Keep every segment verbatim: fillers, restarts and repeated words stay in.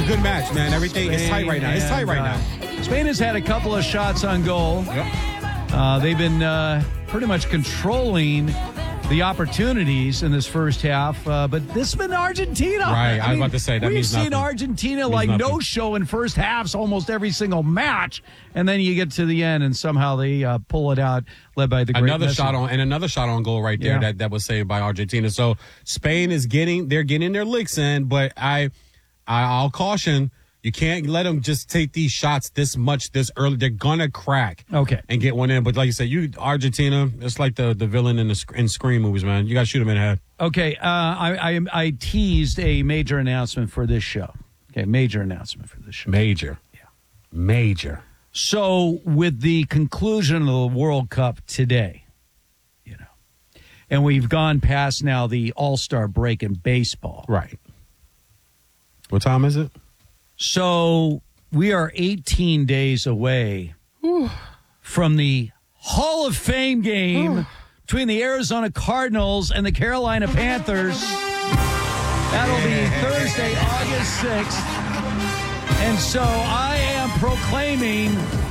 a good match, man. Everything is tight right now. It's tight right now. Spain has had a couple of shots on goal. Yep. Uh, they've been uh, pretty much controlling the opportunities in this first half, uh, but this has been Argentina. Right, I, I was mean, about to say, that we've means seen nothing. Argentina Means like nothing. no-show in first halves almost every single match, and then you get to the end, and somehow they uh, pull it out, led by the great Another Messi. shot on and another shot on goal right there Yeah. that, that was saved by Argentina. So Spain is getting they're getting their licks in, but I, I I'll caution. You can't let them just take these shots this much this early. They're gonna crack, Okay. and get one in. But like you said, you Argentina, it's like the, the villain in the sc- in Scream movies, man. You got to shoot them in the head. Okay, uh, I, I I teased a major announcement for this show. Okay, major announcement for this show. Major, Yeah. major. So, with the conclusion of the World Cup today, you know, and we've gone past now the All-Star break in baseball. Right. What time is it? So, we are eighteen days away from the Hall of Fame game between the Arizona Cardinals and the Carolina Panthers. That'll be Thursday, August sixth. And so I am proclaiming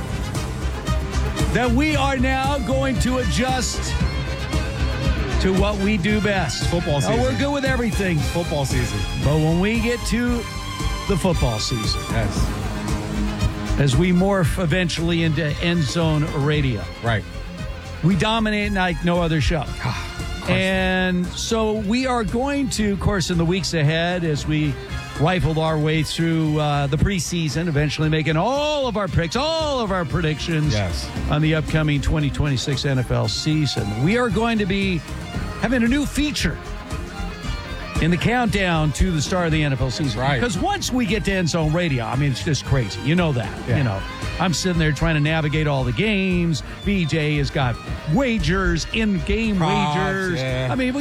that we are now going to adjust to what we do best. Football Now, season. we're good with everything. Football season. But when we get to the football season, Yes. as we morph eventually into end zone radio, Right. we dominate like no other show. And so we are going to, of course, in the weeks ahead, as we rifled our way through uh, the preseason, eventually making all of our picks, all of our predictions Yes. on the upcoming twenty twenty-six N F L season. We are going to be having a new feature in the countdown to the start of the N F L season. right. Because once we get to End Zone Radio, I mean, it's just crazy. You know that. Yeah. You know, I'm sitting there trying to navigate all the games. B J has got wagers, in-game Props, wagers. yeah. I mean, we